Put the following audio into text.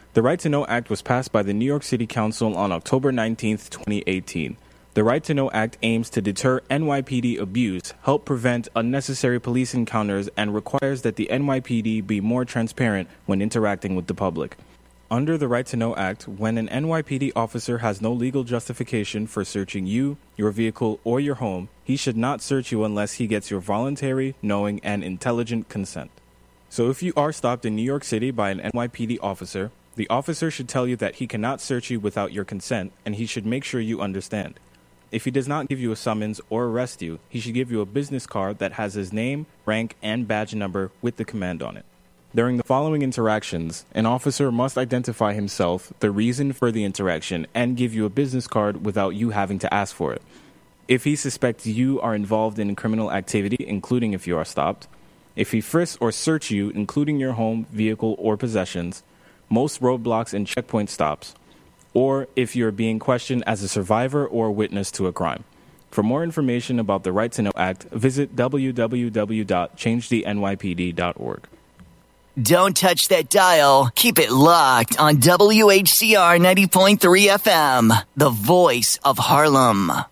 The Right to Know Act was passed by the New York City Council on October 19, 2018. The Right to Know Act aims to deter NYPD abuse, help prevent unnecessary police encounters, and requires that the NYPD be more transparent when interacting with the public. Under the Right to Know Act, when an NYPD officer has no legal justification for searching you, your vehicle, or your home, he should not search you unless he gets your voluntary, knowing, and intelligent consent. So if you are stopped in New York City by an NYPD officer, the officer should tell you that he cannot search you without your consent, and he should make sure you understand. If he does not give you a summons or arrest you, he should give you a business card that has his name, rank, and badge number with the command on it. During the following interactions, an officer must identify himself, the reason for the interaction, and give you a business card without you having to ask for it. If he suspects you are involved in criminal activity, including if you are stopped, if he frisks or searches you, including your home, vehicle, or possessions, most roadblocks and checkpoint stops, or if you're being questioned as a survivor or witness to a crime. For more information about the Right to Know Act, visit www.changethenypd.org. Don't touch that dial. Keep it locked on WHCR 90.3 FM, the voice of Harlem.